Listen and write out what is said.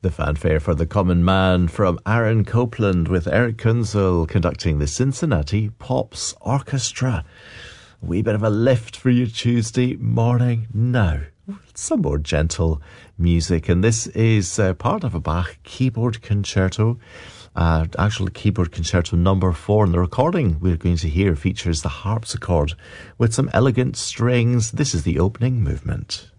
The fanfare for the Common Man from Aaron Copland with Eric Kunzel conducting the Cincinnati Pops Orchestra. A wee bit of a lift for your Tuesday morning. Now, some more gentle music, and this is part of a Bach keyboard concerto. Actual keyboard concerto number 4, and the recording we're going to hear features the harpsichord with some elegant strings. This is the opening movement.